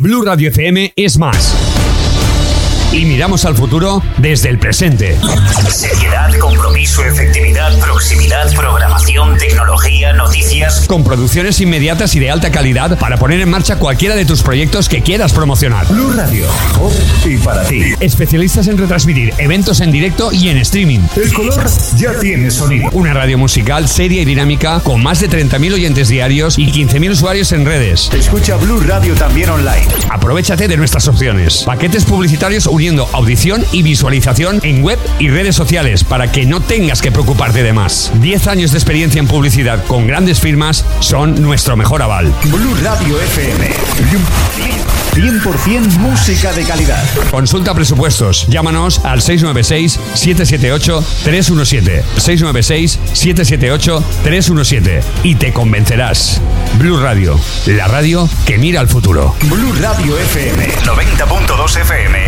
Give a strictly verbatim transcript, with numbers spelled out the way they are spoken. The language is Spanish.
Blue Radio F M es más. Y miramos al futuro desde el presente. Seriedad, compromiso, efectividad, proximidad, programación, tecnología, noticias. Con producciones inmediatas y de alta calidad para poner en marcha cualquiera de tus proyectos que quieras promocionar. Blue Radio, por y para ti. Especialistas en retransmitir eventos en directo y en streaming. El color ya tiene sonido. Una radio musical seria y dinámica con más de treinta mil oyentes diarios y quince mil usuarios en redes. Escucha Blue Radio también online. Aprovéchate de nuestras opciones. Paquetes publicitarios uniendo audición y visualización en web y redes sociales para que no tengas que preocuparte de más. diez años de experiencia en publicidad con grandes firmas son nuestro mejor aval. Blue Radio F M. cien por ciento música de calidad. Consulta presupuestos. Llámanos al seis nueve seis, siete siete ocho, tres uno siete. seis nueve seis, siete siete ocho, tres uno siete. Y te convencerás. Blue Radio, la radio que mira al futuro. Blue Radio F M noventa punto dos F M.